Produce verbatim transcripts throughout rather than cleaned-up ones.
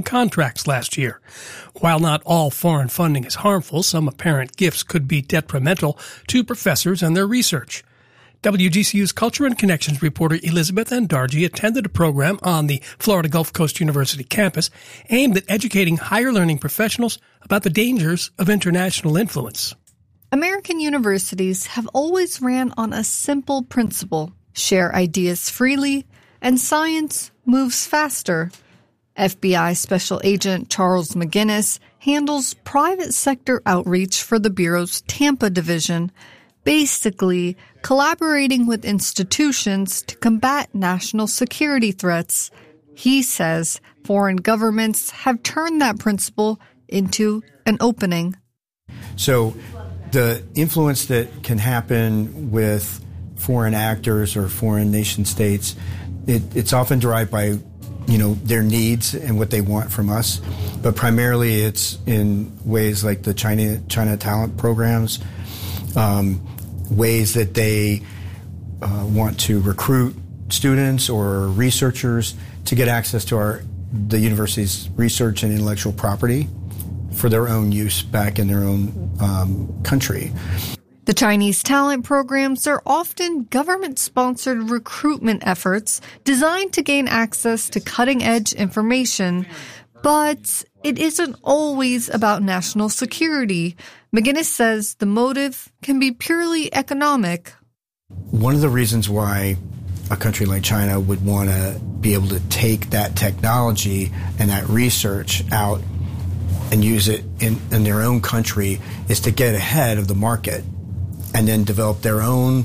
contracts last year. While not all foreign funding is harmful, some apparent gifts could be detrimental to professors and their research. W G C U's Culture and Connections reporter Elizabeth Andarji attended a program on the Florida Gulf Coast University campus aimed at educating higher learning professionals about the dangers of international influence. American universities have always ran on a simple principle: share ideas freely, and science moves faster. F B I Special Agent Charles McGinnis handles private sector outreach for the Bureau's Tampa division, basically collaborating with institutions to combat national security threats. He says foreign governments have turned that principle into an opening. So the influence that can happen with foreign actors or foreign nation states, it, it's often derived by, you know, their needs and what they want from us. But primarily it's in ways like the China China talent programs, um, ways that they uh, want to recruit students or researchers to get access to our the university's research and intellectual property for their own use back in their own um, country. The Chinese talent programs are often government-sponsored recruitment efforts designed to gain access to cutting-edge information. But it isn't always about national security. McGinnis says the motive can be purely economic. One of the reasons why a country like China would want to be able to take that technology and that research out and use it in, in their own country is to get ahead of the market and then develop their own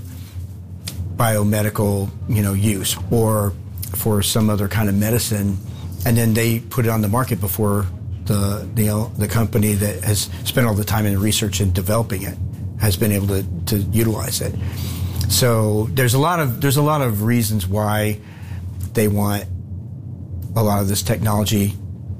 biomedical, you know, use or for some other kind of medicine, and then they put it on the market before the you know the company that has spent all the time in research and developing it has been able to, to utilize it. So there's a lot of there's a lot of reasons why they want a lot of this technology.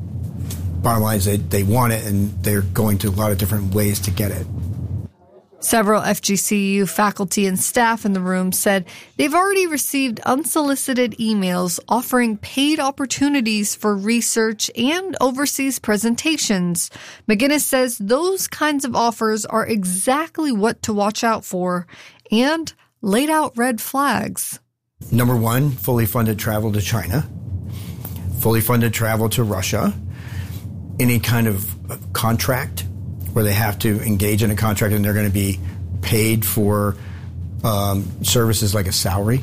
Bottom line is they, they want it, and they're going to a lot of different ways to get it. Several F G C U faculty and staff in the room said they've already received unsolicited emails offering paid opportunities for research and overseas presentations. McGinnis says those kinds of offers are exactly what to watch out for and laid out red flags. Number one, fully funded travel to China, fully funded travel to Russia, any kind of contract where they have to engage in a contract and they're going to be paid for um, services like a salary.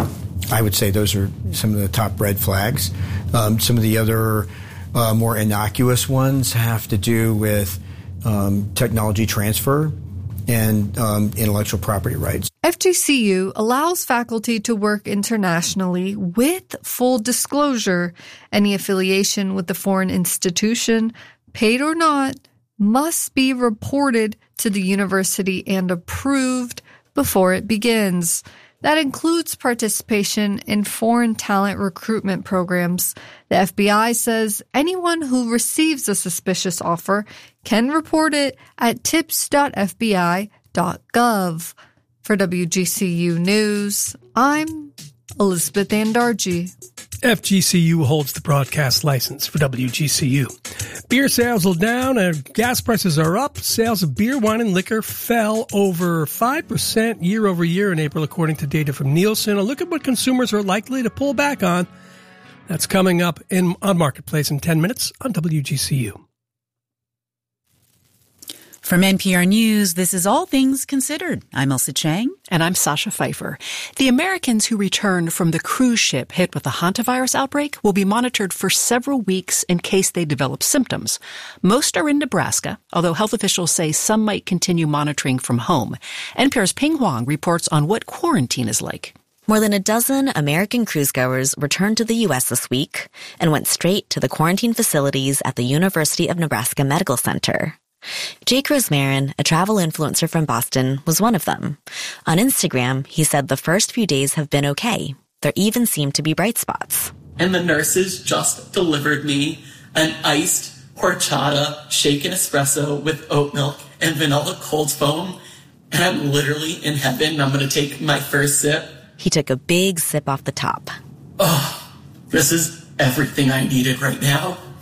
I would say those are some of the top red flags. Um, some of the other uh, more innocuous ones have to do with um, technology transfer and um, intellectual property rights. F G C U allows faculty to work internationally with full disclosure. Any affiliation with the foreign institution, paid or not, must be reported to the university and approved before it begins. That includes participation in foreign talent recruitment programs. The F B I says anyone who receives a suspicious offer can report it at tips dot f b i dot gov. For W G C U News, I'm Elizabeth Andarji. F G C U holds the broadcast license for W G C U. Beer sales are down and gas prices are up. Sales of beer, wine, and liquor fell over five percent year over year in April, according to data from Nielsen. A look at what consumers are likely to pull back on. That's coming up in on Marketplace in ten minutes on W G C U. From N P R News, this is All Things Considered. I'm Elsa Chang. And I'm Sasha Pfeiffer. The Americans who returned from the cruise ship hit with the hantavirus outbreak will be monitored for several weeks in case they develop symptoms. Most are in Nebraska, although health officials say some might continue monitoring from home. N P R's Ping Huang reports on what quarantine is like. More than a dozen American cruisegoers returned to the U S this week and went straight to the quarantine facilities at the University of Nebraska Medical Center. Jake Rosmarin, a travel influencer from Boston, was one of them. On Instagram, he said the first few days have been okay. There even seemed to be bright spots. And the nurses just delivered me an iced horchata shaken espresso with oat milk and vanilla cold foam. And I'm literally in heaven. I'm going to take my first sip. He took a big sip off the top. Oh, this is everything I needed right now.